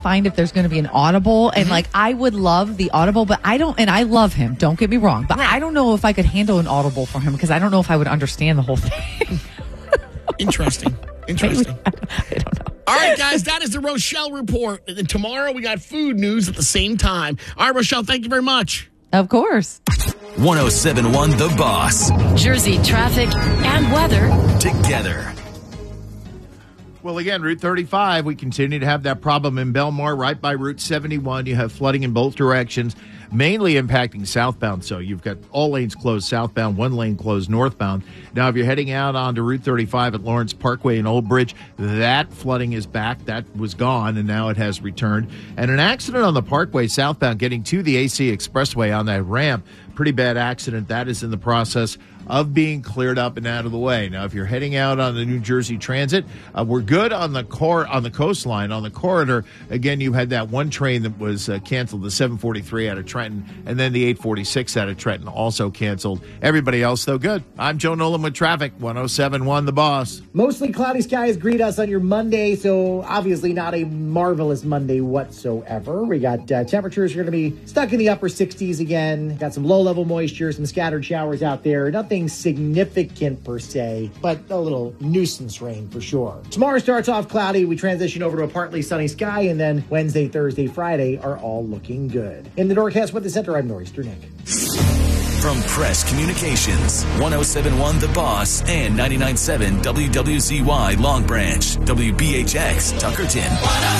find if there's going to be an audible. And like, I would love the audible, but I don't, and I love him. Don't get me wrong, but I don't know if I could handle an audible for him because I don't know if I would understand the whole thing. Interesting. I don't know. All right, guys, that is the Rochelle Report. And then tomorrow we got food news at the same time. All right, Rochelle, thank you very much. Of course. 107.1 The Boss. Jersey traffic and weather Together. Well, again, Route 35, we continue to have that problem in Belmar, right by Route 71. You have flooding in both directions, mainly impacting southbound. So you've got all lanes closed southbound, one lane closed northbound. Now, if you're heading out onto Route 35 at Lawrence Parkway and Old Bridge, that flooding is back. That was gone, and now it has returned. And an accident on the Parkway southbound getting to the AC Expressway on that ramp. Pretty bad accident. That is in the process of being cleared up and out of the way. Now, if you're heading out on the New Jersey Transit, we're good on the coastline. On the corridor, again, you had that one train that was canceled, the 743 out of Trenton, and then the 846 out of Trenton also canceled. Everybody else, though, good. I'm Joe Nolan with traffic, 107.1 The Boss. Mostly cloudy skies greet us on your Monday, so obviously not a marvelous Monday whatsoever. We got temperatures are going to be stuck in the upper 60s again. Got some low-level moisture, some scattered showers out there. Nothing significant per se, but a little nuisance rain for sure. Tomorrow starts off cloudy. We transition over to a partly sunny sky, and then Wednesday, Thursday, Friday are all looking good. In the Norcast Weather Center, I'm Nor'easter Nick. From Press Communications, 107.1 The Boss and 99.7 WWZY Long Branch, WBHX Tuckerton.